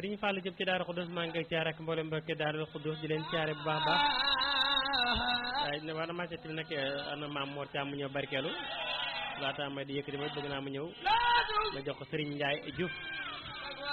Serigne Fallou Diop ci Daaru Xuddus maa ngi koy siyaare ak mboolem mbokki Daaru Xuddus di leen siyaare bu baax baax waaye ne war na ma seeti nag ana maam Mor Thiam mu ñëw barkeelu laata may di yëkkati ba bëgg naa mu ñëw ma jox ko Serigne Ndiaye Diouf